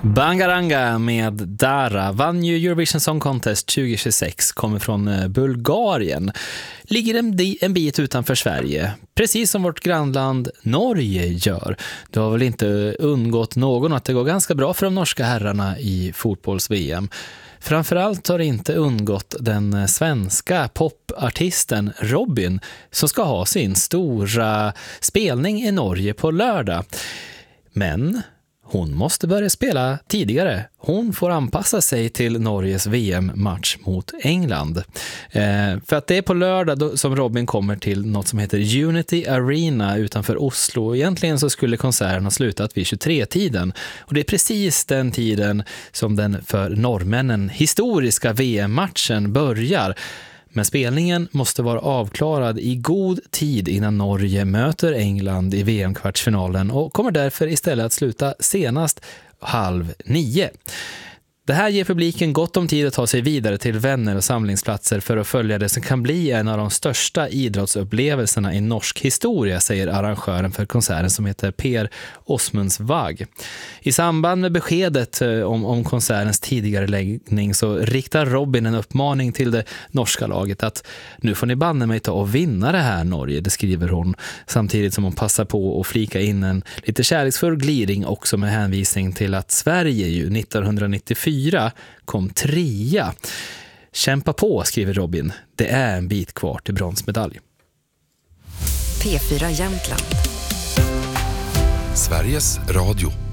Bangaranga med Dara vann ju Eurovision Song Contest 2026, kommer från Bulgarien. Ligger en bit utanför Sverige, precis som vårt grannland Norge gör. Det har väl inte undgått någon att det går ganska bra för de norska herrarna i fotbolls-VM. Framförallt har det inte undgått den svenska popartisten Robyn som ska ha sin stora spelning i Norge på lördag. Men hon måste börja spela tidigare. Hon får anpassa sig till Norges VM-match mot England. För att det är på lördag som Robyn kommer till något som heter Unity Arena utanför Oslo. Egentligen så skulle konserten ha slutat vid 23-tiden. Och det är precis den tiden som den för norrmännen historiska VM-matchen börjar. Men spelningen måste vara avklarad i god tid innan Norge möter England i VM-kvartsfinalen och kommer därför istället att sluta senast 8:30. Det här ger publiken gott om tid att ta sig vidare till vänner och samlingsplatser för att följa det som kan bli en av de största idrottsupplevelserna i norsk historia, säger arrangören för konserten som heter Per Osmundsvag. I samband med beskedet om konsertens tidigare läggning så riktar Robyn en uppmaning till det norska laget att nu får ni banne mig ta och vinna det här Norge, det skriver hon, samtidigt som hon passar på att flika in en lite kärleksfull glidning också med hänvisning till att Sverige ju 1994 kom 3. Kämpa på, skriver Robyn. Det är en bit kvar till bronsmedalj. P4 Jämtland. Sveriges Radio.